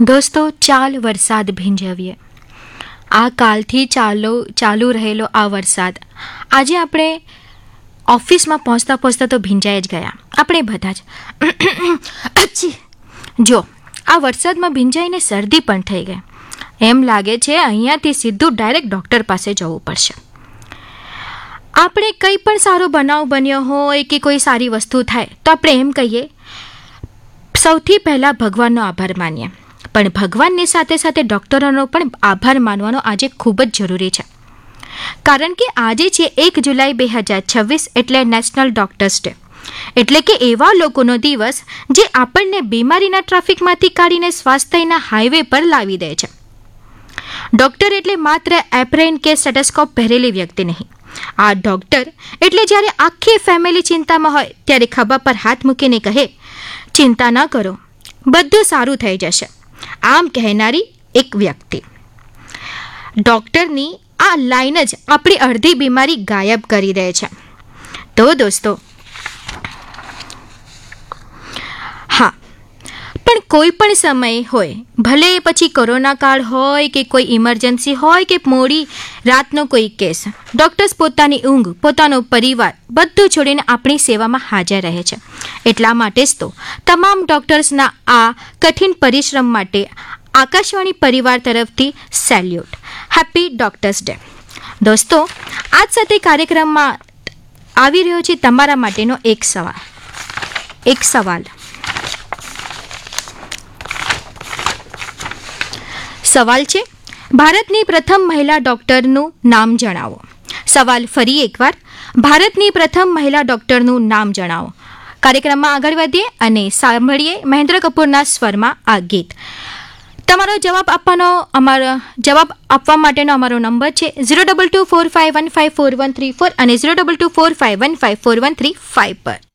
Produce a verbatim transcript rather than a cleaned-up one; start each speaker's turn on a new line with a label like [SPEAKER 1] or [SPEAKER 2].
[SPEAKER 1] દોસ્તો, ચાલ વરસાદ ભીંજવીએ. આ કાલથી ચાલો ચાલુ રહેલો આ વરસાદ આજે આપણે ઓફિસમાં પહોંચતા પહોંચતા તો ભીંજાઈ જ ગયા, આપણે બધા જ. જો આ વરસાદમાં ભીંજાઈને શરદી પણ થઈ ગઈ. એમ લાગે છે અહીંયાથી સીધું ડાયરેક્ટ ડૉક્ટર પાસે જવું પડશે. આપણે કંઈ પણ સારો બનાવ બન્યો હોય કે કોઈ સારી વસ્તુ થાય તો આપણે એમ કહીએ, સૌથી પહેલાં ભગવાનનો આભાર માનીએ. પણ ભગવાનની સાથે સાથે ડૉક્ટરોનો પણ આભાર માનવાનો આજે ખૂબ જ જરૂરી છે. કારણ કે આજે છે એક જુલાઈ બે હજાર છવ્વીસ એટલે નેશનલ ડૉક્ટર્સ ડે. એટલે કે એવા લોકોનો દિવસ જે આપણને બીમારીના ટ્રાફિકમાંથી કાઢીને સ્વાસ્થ્યના હાઈવે પર લાવી દે છે. ડૉક્ટર એટલે માત્ર એપ્રેન કે સ્ટેથોસ્કોપ પહેરેલી વ્યક્તિ નહીં. આ ડૉક્ટર એટલે જ્યારે આખી ફેમિલી ચિંતામાં હોય ત્યારે ખભા પર હાથ મૂકીને કહે, ચિંતા ન કરો, બધું સારું થઈ જશે. આમ કહેનારી એક વ્યક્તિ. ડૉક્ટરની આ લાઈન જ આપણી અડધી બીમારી ગાયબ કરી દે છે. તો દોસ્તો, હા, પણ કોઈ પણ સમય હોય, ભલે પછી કોરોના કાળ હોય કે કોઈ ઇમરજન્સી હોય કે મોડી રાતનો કોઈ કેસ, ડૉક્ટર્સ પોતાની ઊંઘ, પોતાનો પરિવાર બધું છોડીને આપણી સેવામાં હાજર રહે છે. એટલા માટે જ તો તમામ ડૉક્ટર્સના આ કઠિન પરિશ્રમ માટે આકાશવાણી પરિવાર તરફથી સેલ્યુટ. Happy doctors day. દોસ્તો, આજ સાથે કાર્યક્રમમાં આવી રહ્યો છે તમારા માટેનો એક સવાલ એક સવાલ સવાલ છે, ભારતની પ્રથમ મહિલા ડૉક્ટરનું નામ જણાવો. સવાલ ફરી એકવાર, ભારતની પ્રથમ મહિલા ડૉક્ટરનું નામ જણાવો. કાર્યક્રમમાં આગળ વધીએ અને સાંભળીએ મહેન્દ્ર કપૂરના સ્વરમાં આ ગીત. તમારો જવાબ આપવાનો અમારો જવાબ આપવા માટેનો અમારો નંબર છે zero double two four five one five four one three four અને zero double two four five one five four one three five પર.